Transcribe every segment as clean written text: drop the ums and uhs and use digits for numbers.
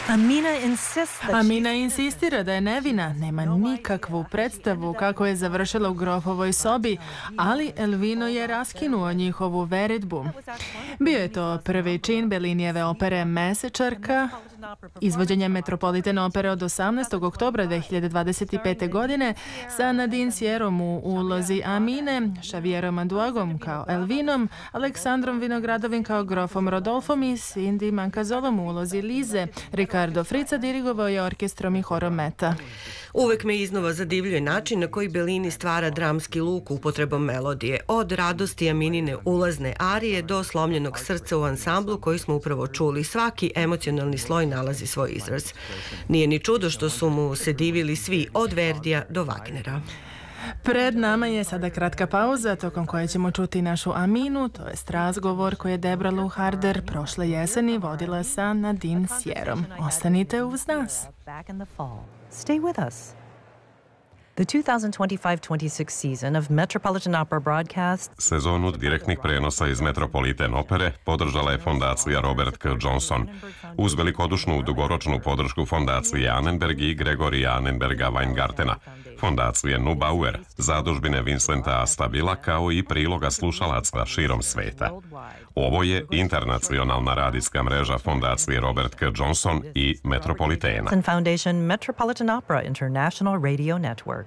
Amina insistira da je nevina, nema nikakvu predstavu kako je završila u grofovoj sobi, ali Elvino je raskinuo njihovu veritbu. Bio je to prvi čin Bellinijeve opere Mesečarka, izvođenje Metropolitan opere od 18. oktobra 2025. godine sa Nadine Sierrom u ulozi Amine, Xavierom Manduagom kao Elvinom, Aleksandrom Vinogradovim kao grofom Rodolfom i Cindy Mancazolom u ulozi Lize. Ricardo Frica dirigovao je orkestrom i horom Meta. Uvek me iznova zadivljuje način na koji Bellini stvara dramski luk upotrebom melodije, od radosti Aminine ulazne arije do slomljenog srca u ansamblu koji smo upravo čuli. Svaki emocionalni sloj nalazi svoj izraz. Nije ni čudo što su mu se divili svi, od Verdija do Wagnera. Pred nama je sada kratka pauza tokom koje ćemo čuti našu Aminu, to jest razgovor koji je Debra Lou Harder prošle jeseni vodila sa Nadine Sierrom. Ostanite uz nas. Stay with us. The 2025-26 season of Metropolitan Opera broadcasts. Sezonu direktnih prenosa iz Metropolitan opere podržala je fondacija Robert K. Johnson. Uz velikodušnu dugoročnu podršku fondacije Annenberg i Gregorija Annenberga Weingartena, fondacije Neubauer, zadužbine Vincenta Stabila kao i priloga slušalaca širom sveta. Ovo je internacionalna radijska mreža fondacije Robert K. Johnson i Metropolitana. Foundation Metropolitan Opera International Radio Network.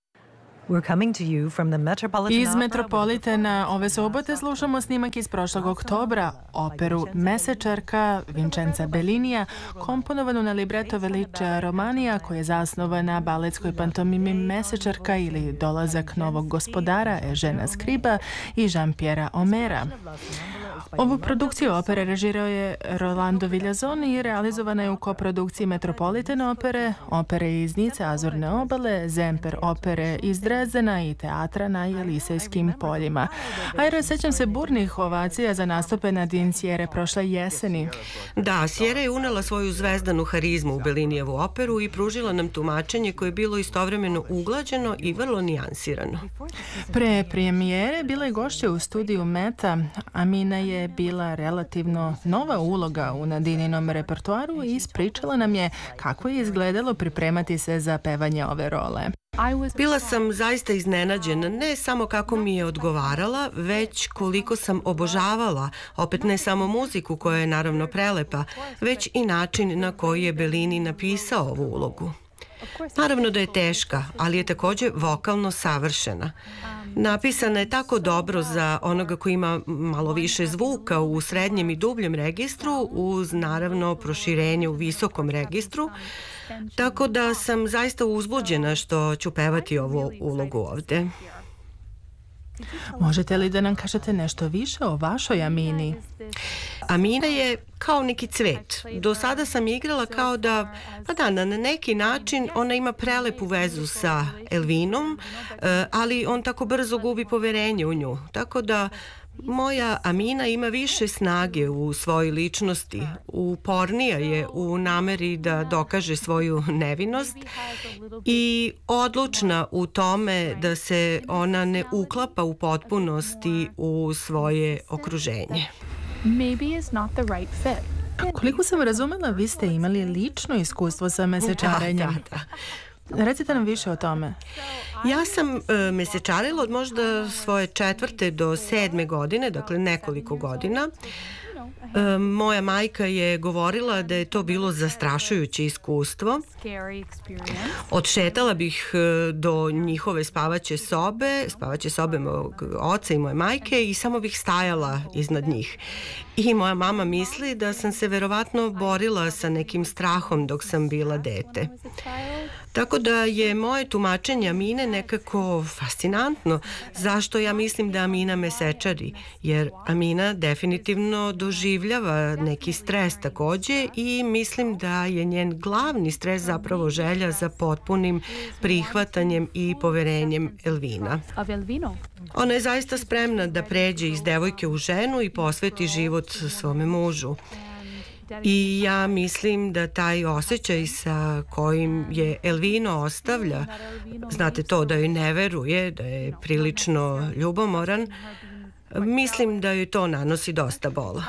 Iz Metropolitana ove subote slušamo snimak iz prošlog oktobra, operu Mesečarka Vincenza Bellinija, komponovanu na libreto Veliča Romanija, koja je zasnovan na baletskoj pantomimi Mesečarka ili Dolazak novog gospodara Eugena Scriba i Jean-Pierre Homera. Ovu produkciju opere režirao je Rolando Villazon i realizovana je u koprodukciji Metropolitan opere, opere iz Nice, Azurne obale, Zemper opere iz Drezdena i teatra na Jelisejskim poljima. Ajro, sećam se burnih ovacija za nastupe Nadine Sierre prošle jeseni. Da, Sierra je unela svoju zvezdanu harizmu u Bellinijevu operu i pružila nam tumačenje koje je bilo istovremeno uglađeno i vrlo nijansirano. Pre premijere bila je gošća u studiju Meta. Amina je bila relativno nova uloga u Nadininom repertoaru i ispričala nam je kako je izgledalo pripremati se za pevanje ove role. Bila sam zaista iznenađena, ne samo kako mi je odgovarala, već koliko sam obožavala, opet ne samo muziku koja je naravno prelepa, već i način na koji je Bellini napisao ovu ulogu. Naravno da je teška, ali je također vokalno savršena. Napisana je tako dobro za onoga koji ima malo više zvuka u srednjem i dubljem registru, uz naravno proširenje u visokom registru, tako da sam zaista uzbuđena što ću pevati ovu ulogu ovde. Možete li da nam kažete nešto više o vašoj Amini? Amina je kao neki cvet. Do sada sam igrala kao da, na neki način ona ima prelepu vezu sa Elvinom, ali on tako brzo gubi poverenje u nju. Tako da moja Amina ima više snage u svojoj ličnosti, upornija je u nameri da dokaže svoju nevinost i odlučna u tome da se ona ne uklapa u potpunosti u svoje okruženje. Koliko sam razumela, vi ste imali lično iskustvo sa mesečarenjem. Da. Recite nam više o tome. Ja sam mesečarila od možda svoje 4. do 7. godine, dakle nekoliko godina. Moja majka je govorila da je to bilo zastrašujuće iskustvo. Odšetala bih do njihove spavaće sobe mog oca i moje majke i samo bih stajala iznad njih. I moja mama misli da sam se verovatno borila sa nekim strahom dok sam bila dete. Tako da je moje tumačenje Amine nekako fascinantno. Zašto ja mislim da Amina mesečari? Jer Amina definitivno doživljava neki stres takođe i mislim da je njen glavni stres zapravo želja za potpunim prihvatanjem i poverenjem Elvina. Ona je zaista spremna da pređe iz devojke u ženu i posveti život svome mužu. I ja mislim da taj osjećaj sa kojim je Elvino ostavlja, znate to da joj ne veruje, da je prilično ljubomoran, Mislim da joj to nanosi dosta bola.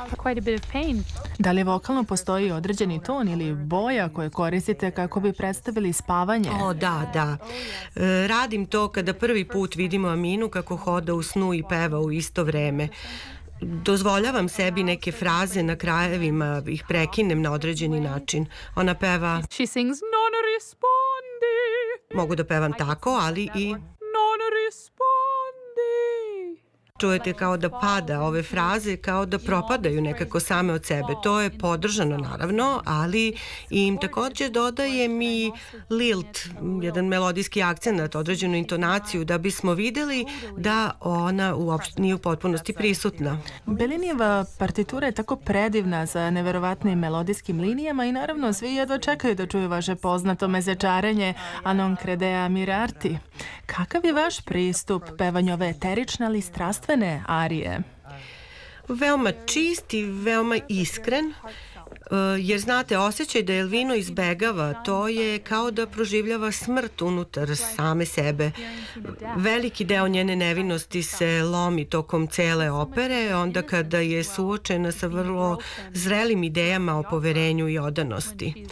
Da li vokalno postoji određeni ton ili boja koje koristite kako bi predstavili spavanje? Da. Radim to kada prvi put vidimo Aminu kako hoda u snu i peva u isto vreme. Dozvoljavam sebi neke fraze na krajevima, ih prekinem na određeni način. Ona peva... She sings non rispondi. Mogu da pevam tako, ali i... Non rispondi. Čujete kao da pada ove fraze, kao da propadaju nekako same od sebe. To je podržano naravno, ali im takođe dodaje mi lilt, jedan melodijski akcenat, određenu intonaciju, da bismo videli da ona uopšte nije u potpunosti prisutna. Bellinijeva partitura je tako predivna sa neverovatnim melodijskim linijama i naravno svi jedva čekaju da čuju vaše poznato mesečarenje A non credea mirarti. Kakav je vaš pristup pevanju ove eterične ali strastvene arije? Veoma čist i veoma iskren, jer znate, osjećaj da Elvino izbegava, to je kao da proživljava smrt unutar same sebe. Veliki deo njene nevinosti se lomi tokom cele opere, onda kada je suočena sa vrlo zrelim idejama o poverenju i odanosti.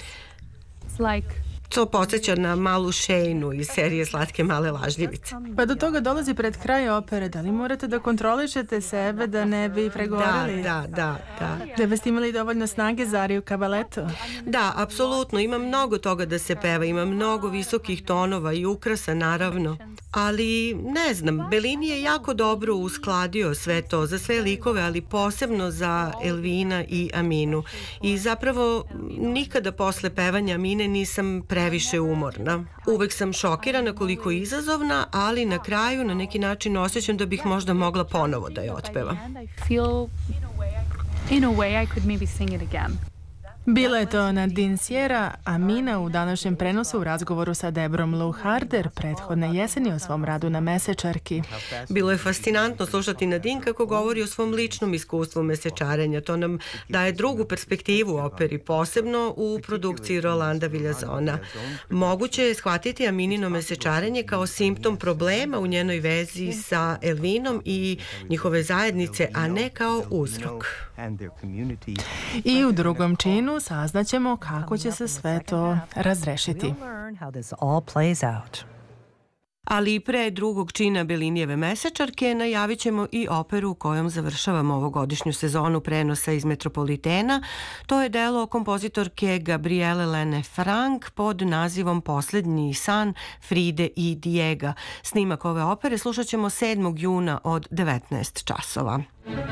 To podsjeća na malu Šejnu iz serije Slatke male lažljivice. Pa do toga dolazi pred kraj opere. Da li morate da kontrolišete sebe da ne bi pregorili? Da. Da biste imali dovoljno snage za ariju kabaletu? Da, apsolutno. Ima mnogo toga da se peva. Ima mnogo visokih tonova i ukrasa, naravno. Ali, ne znam, Bellini je jako dobro uskladio sve to za sve likove, ali posebno za Elvina i Aminu. I zapravo nikada posle pevanja Amine nisam previše umorna. Uvek sam šokirana koliko je izazovna, ali na kraju na neki način osjećam da bih možda mogla ponovo da je otpevam. Bila je to Nadine Sierra, Amina u današnjem prenosu u razgovoru sa Debrom Lou Harder prethodne jeseni o svom radu na Mesečarki. Bilo je fascinantno slušati Nadine kako govori o svom ličnom iskustvu mesečarenja. To nam daje drugu perspektivu u operi, posebno u produkciji Rolanda Villazona. Moguće je shvatiti Aminino mesečarenje kao simptom problema u njenoj vezi sa Elvinom i njihove zajednice, a ne kao uzrok. I u drugom činu saznaćemo kako će se sve to razrešiti. Ali pre drugog čina Bellinijeve Mesečarke najavit ćemo i operu kojom završavamo ovogodišnju sezonu prenosa iz Metropolitena. To je delo kompozitorke Gabriele Lene Frank pod nazivom Poslednji san Fride i Diega. Snimak ove opere slušat ćemo 7. juna od 19 časova.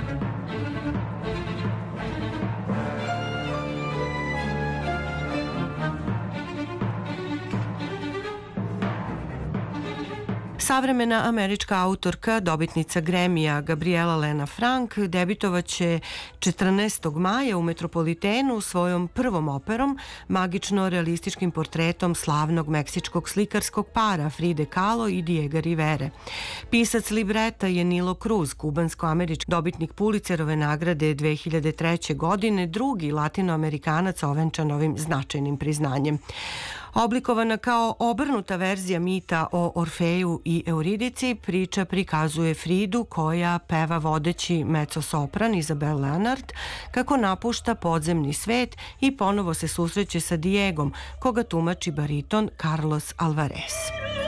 Savremena američka autorka, dobitnica Grammy-a Gabriela Lena Frank debitovaće 14. maja u Metropolitenu svojom prvom operom, magično-realističkim portretom slavnog meksičkog slikarskog para Fride Kahlo i Diega Rivere. Pisac libreta je Nilo Cruz, kubansko-američki dobitnik Pulitzerove nagrade 2003. godine, drugi latinoamerikanac ovenčan ovim značajnim priznanjem. Oblikovana kao obrnuta verzija mita o Orfeju i Euridici, priča prikazuje Fridu koja peva vodeći mezzo-sopran Isabel Leonard kako napušta podzemni svet i ponovo se susreće sa Diegom, koga tumači bariton Carlos Alvarez.